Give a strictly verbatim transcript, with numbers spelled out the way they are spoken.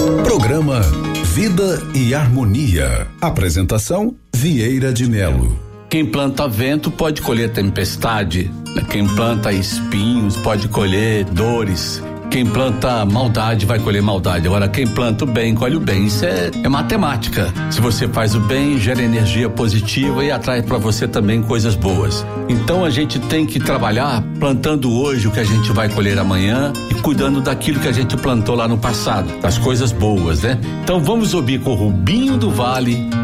Programa Vida e Harmonia. Apresentação Vieira de Melo. Quem planta vento pode colher tempestade. Quem planta espinhos pode colher dores. Quem planta maldade vai colher maldade. Agora, quem planta o bem, colhe o bem. Isso é, é matemática. Se você faz o bem, gera energia positiva e atrai para você também coisas boas. Então, a gente tem que trabalhar plantando hoje o que a gente vai colher amanhã e cuidando daquilo que a gente plantou lá no passado, das coisas boas, né? Então, vamos ouvir com o Rubinho do Vale